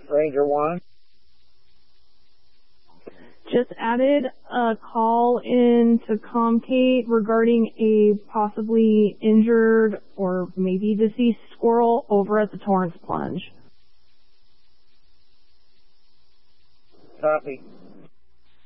Ranger 1. Just added a call in to Comcate regarding a possibly injured or maybe deceased squirrel over at the Torrance Plunge. Copy.